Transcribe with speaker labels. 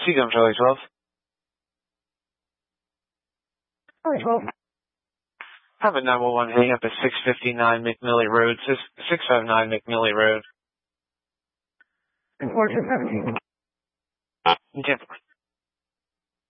Speaker 1: Seagram Charlie 12.
Speaker 2: Charlie 12.
Speaker 1: Have a 911 hang up at 659 McMillie Road, 659 McMillie Road.
Speaker 2: 4617.
Speaker 1: 10-4.